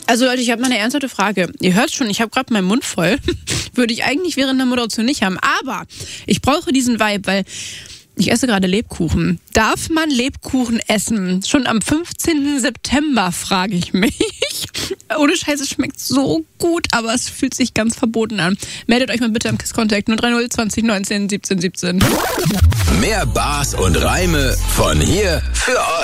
Also Leute, ich habe mal eine ernsthafte Frage. Ihr hört schon, ich habe gerade meinen Mund voll. Würde ich eigentlich während der Moderation nicht haben. Aber ich brauche diesen Vibe, weil ich esse gerade Lebkuchen. Darf man Lebkuchen essen? Schon am 15. September, frage ich mich. Ohne Scheiß, es schmeckt so gut, aber es fühlt sich ganz verboten an. Meldet euch mal bitte am KISS-Contact 030 20 19 17 17. Mehr Bars und Reime von hier für euch.